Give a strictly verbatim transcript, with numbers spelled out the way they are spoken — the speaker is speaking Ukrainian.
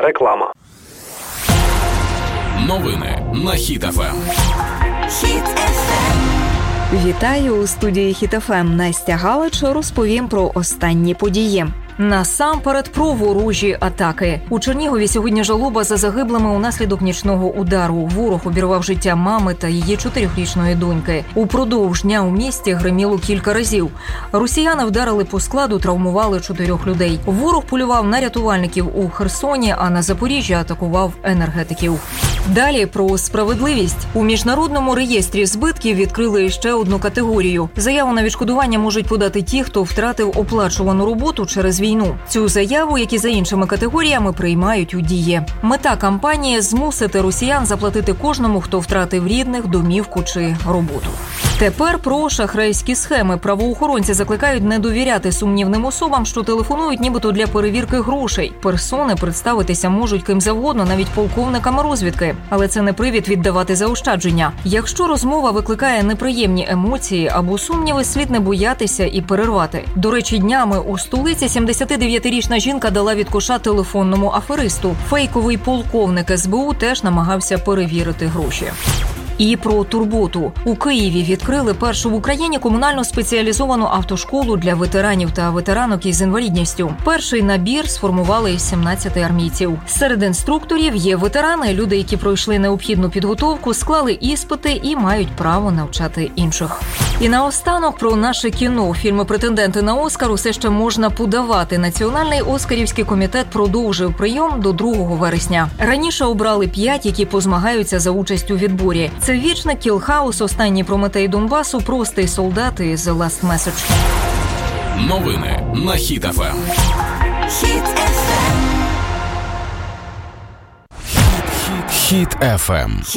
Реклама. Новини на Хіт еф ем. Хіт еф ем. Вітаю у студії Хіт еф ем. Настя Галич розповім про останні події. Насамперед про ворожі атаки. У Чернігові сьогодні жалоба за загиблими унаслідок нічного удару. Ворог обірвав життя мами та її чотирьохрічної доньки. Упродовж дня у місті гриміло кілька разів. Росіяни вдарили по складу, травмували чотирьох людей. Ворог полював на рятувальників у Херсоні, а на Запоріжжі атакував енергетиків. Далі про справедливість. У міжнародному реєстрі збитків відкрили ще одну категорію. Заяву на відшкодування можуть подати ті, хто втратив оплачувану роботу через війну. Цю заяву, як і за іншими категоріями, приймають у дії. Мета кампанії – змусити росіян заплатити кожному, хто втратив рідних, домівку чи роботу. Тепер про шахрайські схеми. Правоохоронці закликають не довіряти сумнівним особам, що телефонують нібито для перевірки грошей. Персони представитися можуть ким завгодно, навіть полковниками розвідки. Але це не привід віддавати заощадження. Якщо розмова викликає неприємні емоції або сумніви, слід не боятися і перервати. До речі, днями у столиці сімдесятидев'ятирічна жінка дала від коша телефонному аферисту. Фейковий полковник ес бе у теж намагався перевірити гроші. І про турботу. У Києві відкрили першу в Україні комунальну спеціалізовану автошколу для ветеранів та ветеранок із інвалідністю. Перший набір сформували із сімнадцяти армійців. Серед інструкторів є ветерани, люди, які пройшли необхідну підготовку, склали іспити і мають право навчати інших. І наостанок про наше кіно. Фільми-претенденти на Оскар усе ще можна подавати. Національний Оскарівський комітет продовжив прийом до другого вересня. Раніше обрали п'ять, які позмагаються за участь у відборі. Це «Вічник», «Кілхаус», «Останній Прометей Донбасу», «Простий солдат» і «The Last Message». Новини на Хіт еф ем. Хіт еф ем. Хіт еф ем.